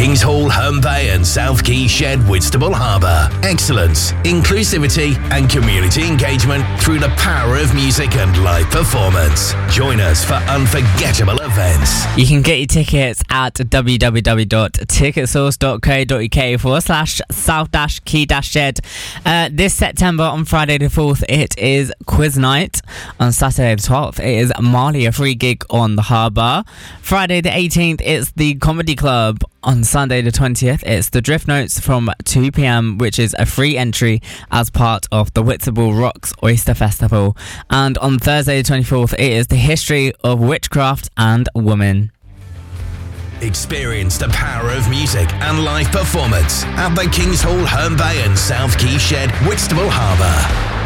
Kings Hall, Herne Bay and South Quay Shed, Whitstable Harbour. Excellence, inclusivity and community engagement through the power of music and live performance. Join us for unforgettable events. You can get your tickets at www.ticketsource.co.uk/South-Quay-Shed. This September on Friday the 4th, it is quiz night. On Saturday the 12th, it is Marley, a free gig on the harbour. Friday the 18th, it's the Comedy Club. On Sunday the 20th, it's the Drift Notes from 2 p.m, which is a free entry as part of the Whitstable Rocks Oyster Festival. And on Thursday the 24th, it is the History of Witchcraft and Women. Experience the power of music and live performance at the Kings Hall, Herne Bay and South Quay Shed, Whitstable Harbour.